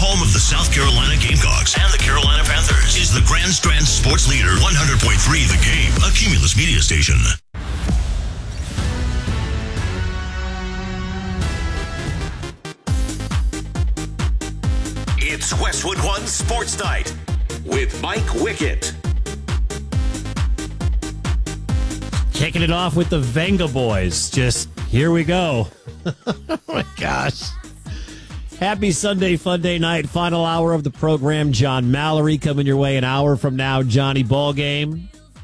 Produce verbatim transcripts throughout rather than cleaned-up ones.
home of the South Carolina Gamecocks and the Carolina Panthers, is the Grand Strand Sports Leader, one hundred point three The Game, a Cumulus media station. It's Westwood One Sports Night with Mike Wickett. Kicking it off with the Venga Boys. Just here we go. Oh my gosh. Happy Sunday Fun Day night. Final hour of the program. John Mallory coming your way an hour from now. Johnny Ballgame.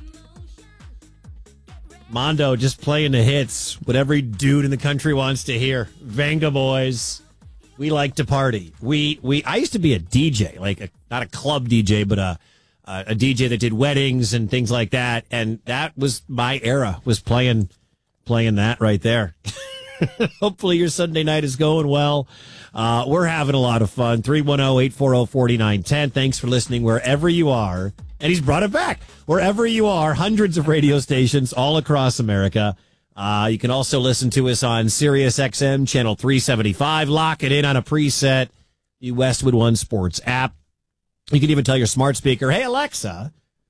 Mondo just playing the hits. What every dude in the country wants to hear. Venga Boys. We like to party. We we. I used to be a D J, like a, not a club D J, but a uh, a D J that did weddings and things like that. And that was my era. Was playing playing that right there. Hopefully your Sunday night is going well. Uh, we're having a lot of fun. three one zero, eight four zero, four nine one zero. Thanks for listening wherever you are. And he's brought it back. Wherever you are, hundreds of radio stations all across America. Uh, you can also listen to us on Sirius X M, channel three seventy-five. Lock it in on a preset, the Westwood One Sports app. You can even tell your smart speaker, hey, Alexa,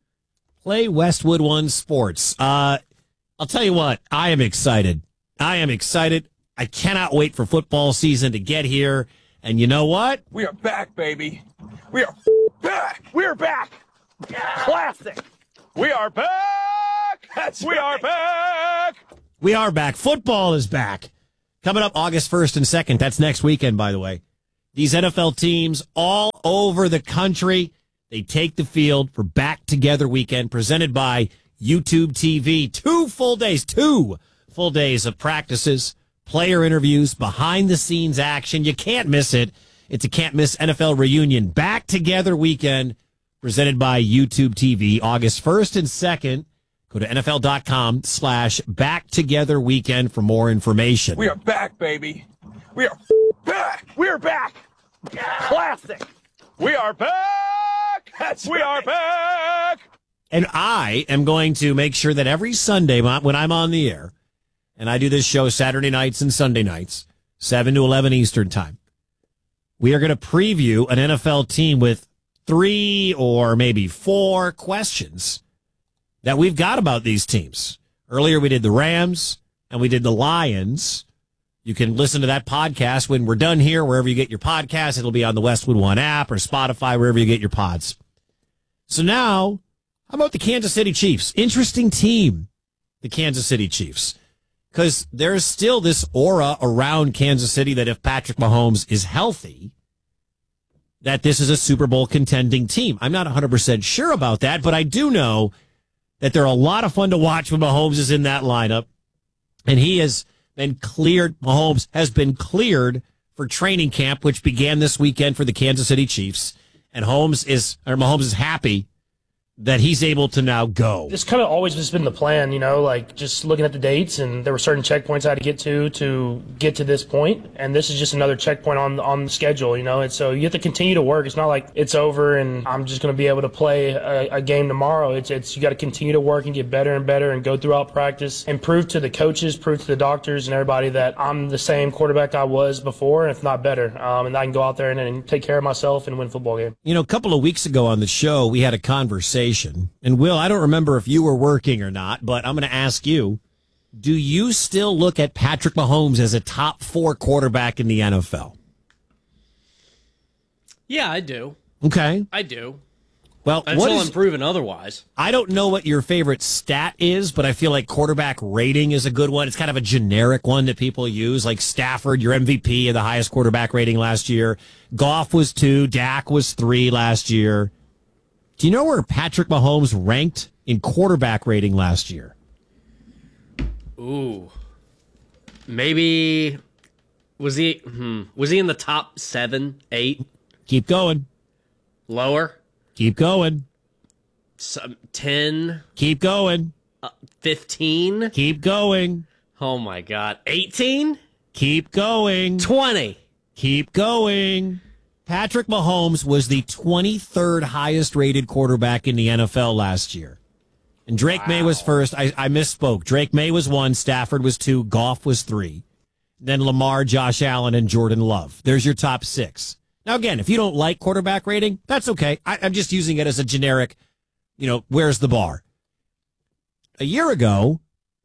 play Westwood One Sports. Uh, I'll tell you what, I am excited. I am excited. I cannot wait for football season to get here. And you know what? We are back, baby. We are back. We are back. Classic. We are back. That's we right. are back. We are back. Football is back. Coming up August first and second. That's next weekend, by the way. These N F L teams all over the country, they take the field for Back Together Weekend, presented by YouTube T V. Two full days, two full days of practices, player interviews, behind-the-scenes action. You can't miss it. It's a can't-miss N F L reunion. Back Together Weekend, presented by YouTube T V, August first and second. Go to NFL.com slash back together weekend for more information. We are back, baby. We are back. We are back. Classic. We are back. That's we right. are back. And I am going to make sure that every Sunday when I'm on the air, and I do this show Saturday nights and Sunday nights, seven to eleven Eastern time, we are going to preview an N F L team with three or maybe four questions that we've got about these teams. Earlier we did the Rams and we did the Lions. You can listen to that podcast when we're done here, wherever you get your podcasts. It'll be on the Westwood One app or Spotify, wherever you get your pods. So now, how about the Kansas City Chiefs? Interesting team, the Kansas City Chiefs. Because there's still this aura around Kansas City that if Patrick Mahomes is healthy, that this is a Super Bowl contending team. I'm not one hundred percent sure about that, but I do know that they're a lot of fun to watch when Mahomes is in that lineup. And he has been cleared, Mahomes has been cleared for training camp, which began this weekend for the Kansas City Chiefs. And Holmes is, or Mahomes is happy that he's able to now go. It's kind of always just been the plan, you know, like just looking at the dates, and there were certain checkpoints I had to get to to get to this point, and this is just another checkpoint on on the schedule, you know, and so you have to continue to work. It's not like it's over and I'm just going to be able to play a, a game tomorrow. It's it's you got to continue to work and get better and better and go throughout practice and prove to the coaches, prove to the doctors and everybody that I'm the same quarterback I was before, if not better, um, and I can go out there and, and take care of myself and win a football game. You know, a couple of weeks ago on the show, we had a conversation. And Will, I don't remember if you were working or not, but I'm going to ask you, do you still look at Patrick Mahomes as a top four quarterback in the N F L? Yeah, I do. Okay. I do. Well, Until what is, I'm proven otherwise. I don't know what your favorite stat is, but I feel like quarterback rating is a good one. It's kind of a generic one that people use, like Stafford, your M V P, and the highest quarterback rating last year. Goff was two. Dak was three last year. Do you know where Patrick Mahomes ranked in quarterback rating last year? Ooh. Maybe, was he, hmm, was he in the top seven, eight? Keep going. Lower? Keep going. Some, ten? Keep going. Uh, fifteen? Keep going. Oh my God. eighteen? Keep going. twenty? Keep going. Patrick Mahomes was the twenty-third highest rated quarterback in the N F L last year. And Drake wow. May was first. I, I misspoke. Drake May was one. Stafford was two. Goff was three. Then Lamar, Josh Allen, and Jordan Love. There's your top six. Now, again, if you don't like quarterback rating, that's okay. I, I'm just using it as a generic, you know, where's the bar? A year ago,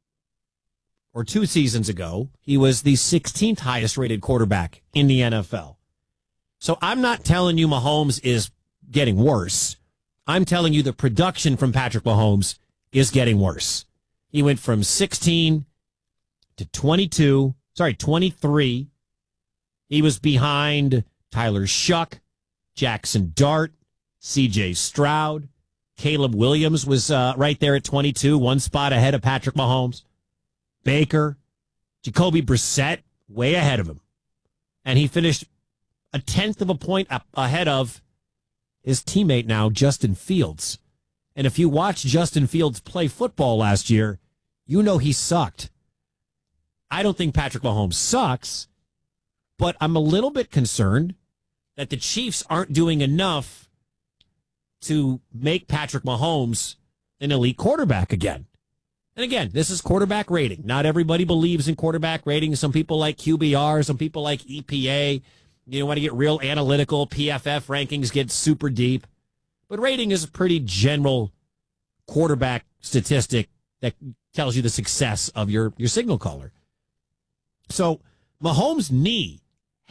or two seasons ago, he was the sixteenth highest rated quarterback in the N F L. So I'm not telling you Mahomes is getting worse. I'm telling you the production from Patrick Mahomes is getting worse. He went from sixteen to twenty-two, sorry, twenty-three. He was behind Tyler Shuck, Jackson Dart, C J Stroud. Caleb Williams was uh, right there at twenty-two, one spot ahead of Patrick Mahomes. Baker, Jacoby Brissett, way ahead of him. And he finished a tenth of a point up ahead of his teammate now, Justin Fields. And if you watched Justin Fields play football last year, you know he sucked. I don't think Patrick Mahomes sucks, but I'm a little bit concerned that the Chiefs aren't doing enough to make Patrick Mahomes an elite quarterback again. And again, this is quarterback rating. Not everybody believes in quarterback rating. Some people like Q B R, some people like E P A. You want to get real analytical. P F F rankings get super deep. But rating is a pretty general quarterback statistic that tells you the success of your, your signal caller. So Mahomes' knee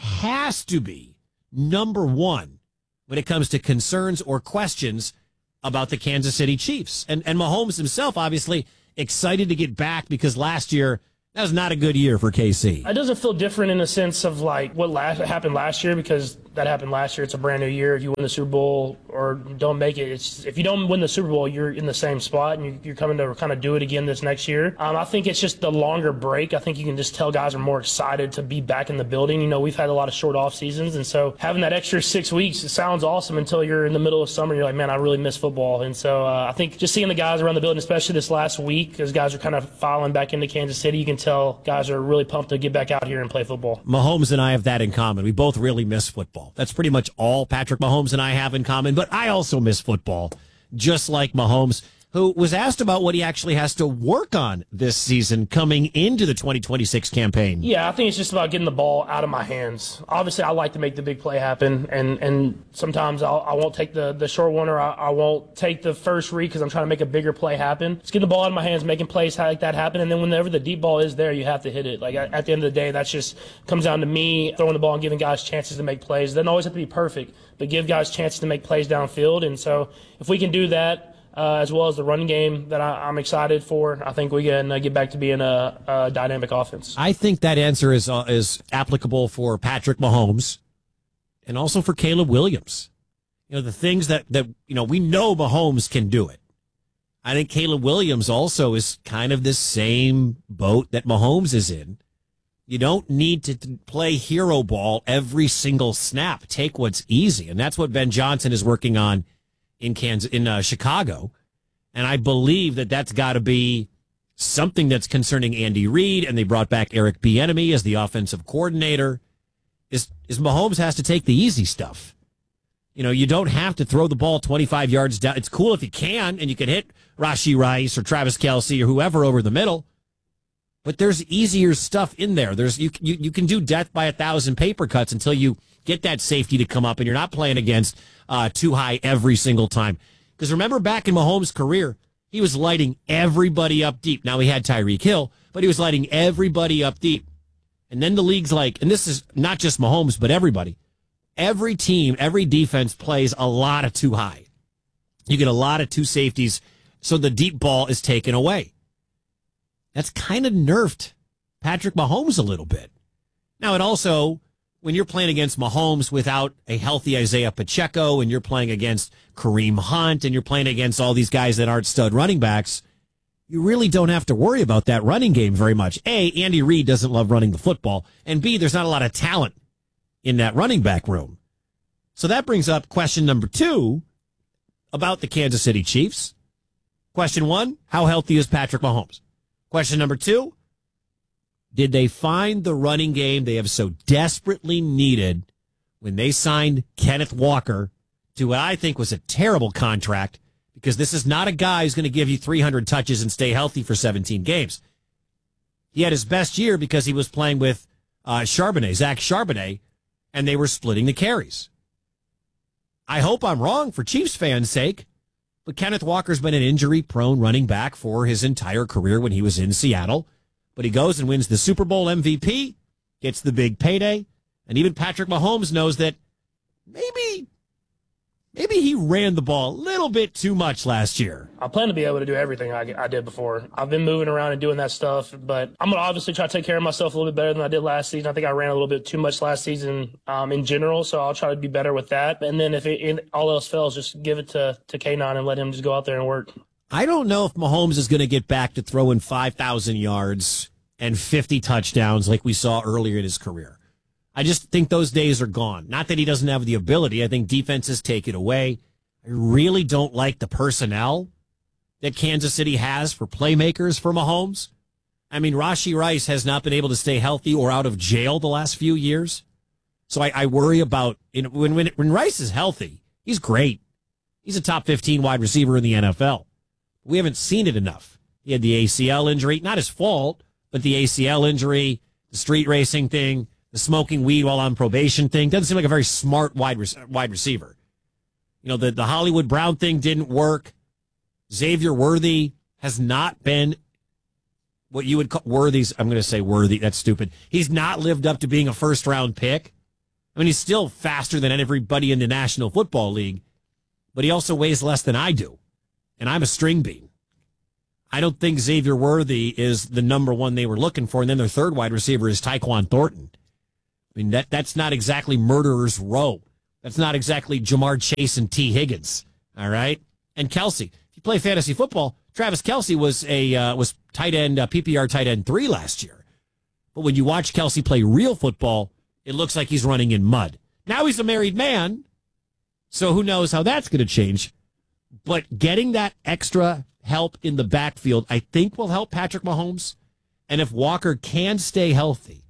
has to be number one when it comes to concerns or questions about the Kansas City Chiefs. And, and Mahomes himself, obviously, excited to get back because last year, that was not a good year for K C. It doesn't feel different in a sense of like what last, happened last year, because that happened last year. It's a brand new year. If you win the Super Bowl or don't make it, it's, if you don't win the Super Bowl, you're in the same spot and you, you're coming to kind of do it again this next year. Um, I think it's just the longer break. I think you can just tell guys are more excited to be back in the building. You know, we've had a lot of short off seasons, and so having that extra six weeks, it sounds awesome until you're in the middle of summer and you're like, man, I really miss football. And so uh, I think just seeing the guys around the building, especially this last week, as guys are kind of filing back into Kansas City, you can tell guys are really pumped to get back out here and play football. Mahomes and I have that in common. We both really miss football. That's pretty much all Patrick Mahomes and I have in common, but I also miss football, just like Mahomes, who was asked about what he actually has to work on this season coming into the twenty twenty-six campaign. Yeah, I think it's just about getting the ball out of my hands. Obviously, I like to make the big play happen, and, and sometimes I'll, I won't take the, the short one, or I, I won't take the first read because I'm trying to make a bigger play happen. Just getting the ball out of my hands, making plays like that happen, and then whenever the deep ball is there, you have to hit it. Like at, at the end of the day, that's just comes down to me throwing the ball and giving guys chances to make plays. It doesn't always have to be perfect, but give guys chances to make plays downfield. And so if we can do that, Uh, as well as the running game that I, I'm excited for, I think we can uh, get back to being a, a dynamic offense. I think that answer is uh, is applicable for Patrick Mahomes and also for Caleb Williams. You know, the things that, that, you know, we know Mahomes can do it. I think Caleb Williams also is kind of the same boat that Mahomes is in. You don't need to play hero ball every single snap. Take what's easy. And that's what Ben Johnson is working on in Kansas, in uh, Chicago. And I believe that that's got to be something that's concerning Andy Reid, and they brought back Eric Bieniemy as the offensive coordinator, is, is Mahomes has to take the easy stuff. You know, you don't have to throw the ball twenty-five yards down. It's cool if you can, and you can hit Rashee Rice or Travis Kelce or whoever over the middle. But there's easier stuff in there. There's you, you, you can do death by a thousand paper cuts until you get that safety to come up, and you're not playing against uh, too high every single time. Because remember back in Mahomes' career, he was lighting everybody up deep. Now he had Tyreek Hill, but he was lighting everybody up deep. And then the league's like, and this is not just Mahomes, but everybody. Every team, every defense plays a lot of too high. You get a lot of two safeties, so the deep ball is taken away. That's kind of nerfed Patrick Mahomes a little bit. Now, it also, when you're playing against Mahomes without a healthy Isaiah Pacheco, and you're playing against Kareem Hunt, and you're playing against all these guys that aren't stud running backs, you really don't have to worry about that running game very much. A, Andy Reid doesn't love running the football, and B, there's not a lot of talent in that running back room. So that brings up question number two about the Kansas City Chiefs. Question one, how healthy is Patrick Mahomes? Question number two, did they find the running game they have so desperately needed when they signed Kenneth Walker to what I think was a terrible contract, because this is not a guy who's going to give you three hundred touches and stay healthy for seventeen games. He had his best year because he was playing with uh, Charbonnet, Zach Charbonnet, and they were splitting the carries. I hope I'm wrong for Chiefs fans' sake, but Kenneth Walker's been an injury-prone running back for his entire career when he was in Seattle. But he goes and wins the Super Bowl M V P, gets the big payday, and even Patrick Mahomes knows that maybe, maybe he ran the ball a little bit too much last year. I plan to be able to do everything I, I did before. I've been moving around and doing that stuff, but I'm going to obviously try to take care of myself a little bit better than I did last season. I think I ran a little bit too much last season um, in general, so I'll try to be better with that. And then if it, it, all else fails, just give it to, to K nine and let him just go out there and work. I don't know if Mahomes is going to get back to throwing five thousand yards and fifty touchdowns like we saw earlier in his career. I just think those days are gone. Not that he doesn't have the ability. I think defenses take it away. I really don't like the personnel that Kansas City has for playmakers for Mahomes. I mean, Rashee Rice has not been able to stay healthy or out of jail the last few years. So I, I worry about, you know, when, when, when Rice is healthy, he's great. He's a top fifteen wide receiver in the N F L. We haven't seen it enough. He had the A C L injury, not his fault, but the A C L injury, the street racing thing, the smoking weed while on probation thing. Doesn't seem like a very smart wide re- wide receiver. You know, the, the Hollywood Brown thing didn't work. Xavier Worthy has not been what you would call Worthy's. I'm going to say Worthy. That's stupid. He's not lived up to being a first round pick. I mean, he's still faster than everybody in the National Football League, but he also weighs less than I do. And I'm a string bean. I don't think Xavier Worthy is the number one they were looking for. And then their third wide receiver is Tyquan Thornton. I mean, that that's not exactly murderer's row. That's not exactly Jamar Chase and T. Higgins. All right. And Kelsey. If you play fantasy football, Travis Kelsey was a uh, was tight end, uh, P P R tight end three last year. But when you watch Kelsey play real football, it looks like he's running in mud. Now he's a married man. So who knows how that's going to change. But getting that extra help in the backfield, I think, will help Patrick Mahomes. And if Walker can stay healthy,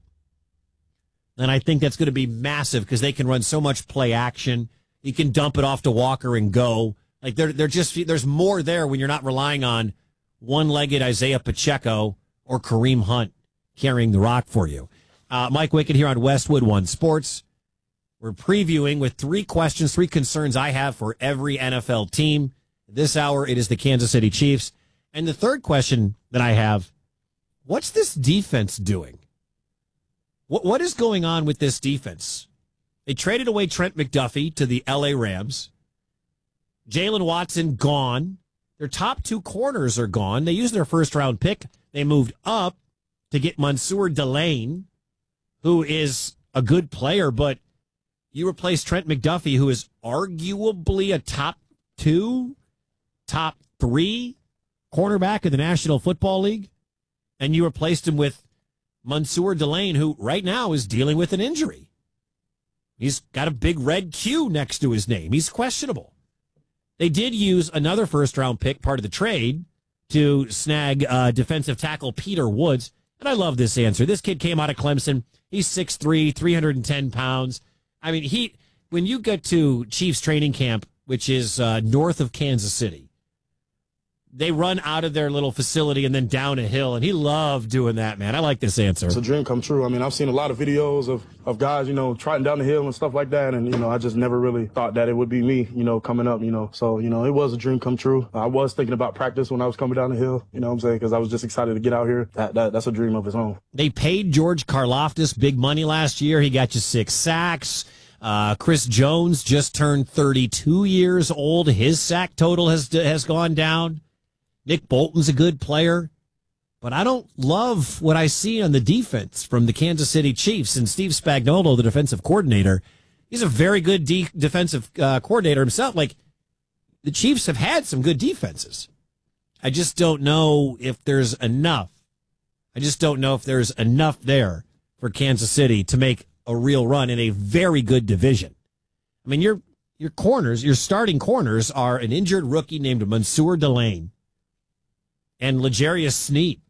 then I think that's going to be massive because they can run so much play action. You can dump it off to Walker and go. Like they're they're just there's more there when you're not relying on one-legged Isaiah Pacheco or Kareem Hunt carrying the rock for you. Uh, Mike Wickett here on Westwood One Sports. We're previewing with three questions, three concerns I have for every N F L team. This hour, it is the Kansas City Chiefs. And the third question that I have, what's this defense doing? What What is going on with this defense? They traded away Trent McDuffie to the L A Rams. Jalen Watson gone. Their top two corners are gone. They used their first-round pick. They moved up to get Mansour Delane, who is a good player, but you replace Trent McDuffie, who is arguably a top two, top three cornerback in the National Football League, and you replaced him with Mansour Delane, who right now is dealing with an injury. He's got a big red Q next to his name. He's questionable. They did use another first-round pick, part of the trade, to snag uh, defensive tackle Peter Woods. And I love this answer. This kid came out of Clemson. He's six three, three hundred ten pounds. I mean, he when you get to Chiefs training camp, which is uh, north of Kansas City, they run out of their little facility and then down a hill, and he loved doing that, man. I like this answer. It's a dream come true. I mean, I've seen a lot of videos of, of guys, you know, trotting down the hill and stuff like that, and, you know, I just never really thought that it would be me, you know, coming up, you know. So, you know, it was a dream come true. I was thinking about practice when I was coming down the hill, you know what I'm saying, because I was just excited to get out here. That, that That's a dream of its own. They paid George Karlaftis big money last year. He got you six sacks. Uh, Chris Jones just turned thirty-two years old. His sack total has has gone down. Nick Bolton's a good player, but I don't love what I see on the defense from the Kansas City Chiefs. And Steve Spagnuolo, the defensive coordinator, he's a very good de- defensive uh, coordinator himself. Like, the Chiefs have had some good defenses. I just don't know if there's enough. I just don't know if there's enough there for Kansas City to make a real run in a very good division. I mean, your your corners, your starting corners are an injured rookie named Mansour Delane and L'Jarius Sneed.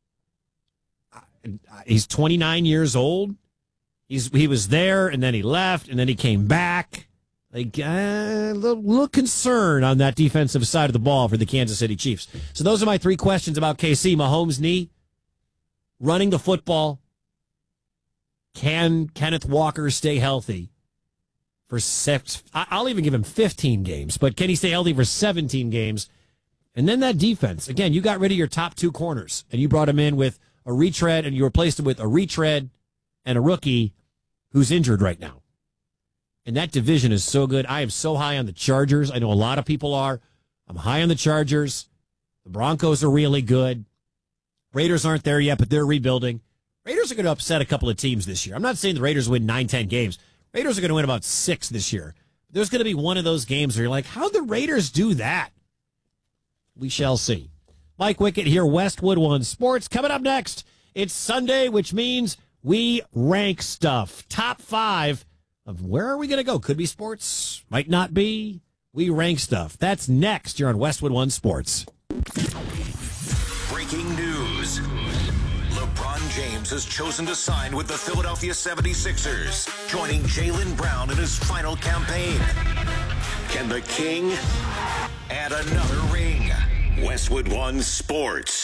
He's twenty-nine years old. He's he was there, and then he left, and then he came back. Like uh, a little, little concern on that defensive side of the ball for the Kansas City Chiefs. So those are my three questions about K C. Mahomes' knee, running the football. Can Kenneth Walker stay healthy for six. I'll even give him fifteen games, but can he stay healthy for seventeen games? And then that defense. Again, you got rid of your top two corners, and you brought him in with a retread, and you replaced him with a retread and a rookie who's injured right now. And that division is so good. I am so high on the Chargers. I know a lot of people are. I'm high on the Chargers. The Broncos are really good. Raiders aren't there yet, but they're rebuilding. Raiders are going to upset a couple of teams this year. I'm not saying the Raiders win nine, ten games. Raiders are going to win about six this year. There's going to be one of those games where you're like, how'd the Raiders do that? We shall see. Mike Wickett here, Westwood One Sports. Coming up next, it's Sunday, which means we rank stuff. Top five of where are we going to go? Could be sports, might not be. We rank stuff. That's next. You're on Westwood One Sports. Breaking news. LeBron James has chosen to sign with the Philadelphia seventy-sixers, joining Jaylen Brown in his final campaign. Can the King add another ring? Westwood One Sports.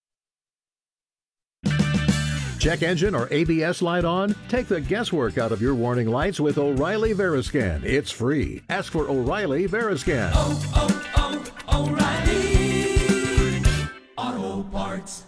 Check engine or A B S light on? Take the guesswork out of your warning lights with O'Reilly Veriscan. It's free. Ask for O'Reilly Veriscan. Oh, oh, oh, O'Reilly Auto Parts.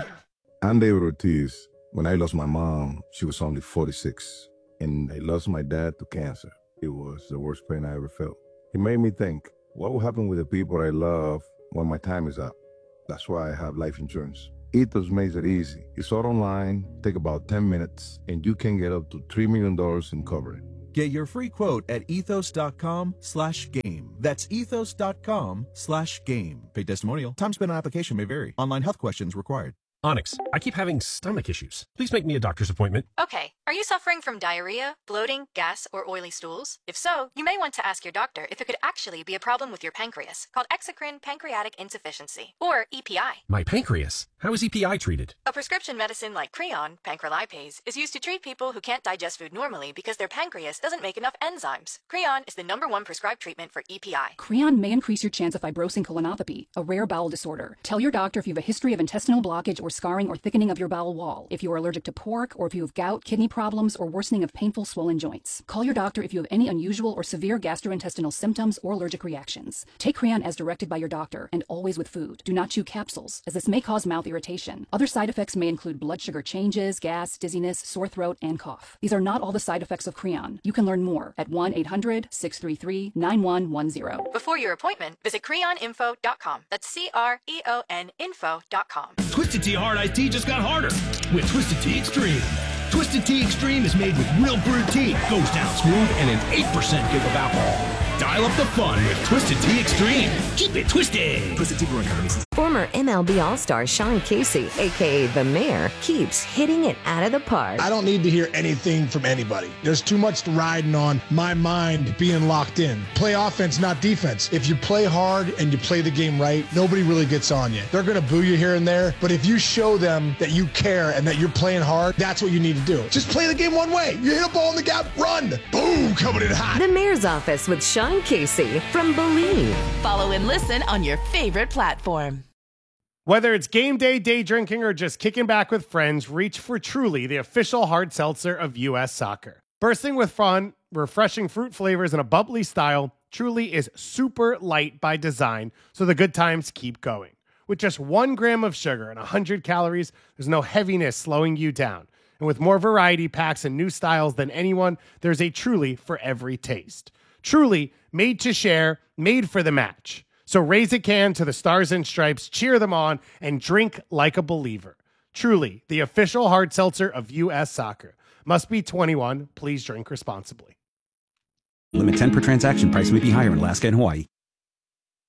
I'm David Ortiz. When I lost my mom, she was only forty-six. And I lost my dad to cancer. It was the worst pain I ever felt. It made me think, what will happen with the people I love when my time is up? That's why I have life insurance. Ethos makes it easy. It's all online, take about ten minutes, and you can get up to three million dollars in coverage. Get your free quote at ethos.com slash game. That's ethos.com slash game. Paid testimonial. Time spent on application may vary. Online health questions required. Onyx, I keep having stomach issues. Please make me a doctor's appointment. Okay. Are you suffering from diarrhea, bloating, gas, or oily stools? If so, you may want to ask your doctor if it could actually be a problem with your pancreas, called exocrine pancreatic insufficiency, or E P I. My pancreas? How is E P I treated? A prescription medicine like Creon, pancrelipase, is used to treat people who can't digest food normally because their pancreas doesn't make enough enzymes. Creon is the number one prescribed treatment for E P I. Creon may increase your chance of fibrosing colonopathy, a rare bowel disorder. Tell your doctor if you have a history of intestinal blockage or scarring or thickening of your bowel wall, if you are allergic to pork, or if you have gout, kidney problems, or worsening of painful swollen joints. Call your doctor if you have any unusual or severe gastrointestinal symptoms or allergic reactions. Take Creon as directed by your doctor, and always with food. Do not chew capsules, as this may cause mouth irritation. Other side effects may include blood sugar changes, gas, dizziness, sore throat, and cough. These are not all the side effects of Creon. You can learn more at one eight hundred, six three three, nine one one zero. Before your appointment, visit creon info dot com. That's C R E O N info dot com. Twisted Tea Hard Iced Tea just got harder with Twisted Tea Extreme. Twisted Tea Extreme is made with real brewed tea, goes down smooth, and an eight percent kick of alcohol. Dial up the fun with Twisted Tea Extreme. Keep it twisted. Twisted Tea Brewing Company. Former M L B All-Star Sean Casey, a k a. The Mayor, keeps hitting it out of the park. I don't need to hear anything from anybody. There's too much riding on my mind being locked in. Play offense, not defense. If you play hard and you play the game right, nobody really gets on you. They're going to boo you here and there, but if you show them that you care and that you're playing hard, that's what you need to do. Just play the game one way. You hit a ball in the gap, run. Boom, coming in hot. The Mayor's Office with Sean Casey from Believe. Follow and listen on your favorite platform. Whether it's game day, day drinking, or just kicking back with friends, reach for Truly, the official hard seltzer of U S Soccer. Bursting with fun, refreshing fruit flavors, and a bubbly style, Truly is super light by design, so the good times keep going. With just one gram of sugar and one hundred calories, there's no heaviness slowing you down. And with more variety packs and new styles than anyone, there's a Truly for every taste. Truly, made to share, made for the match. So raise a can to the Stars and Stripes, cheer them on, and drink like a believer. Truly, the official hard seltzer of U S Soccer. Must be twenty-one. Please drink responsibly. Limit ten per transaction. Price may be higher in Alaska and Hawaii.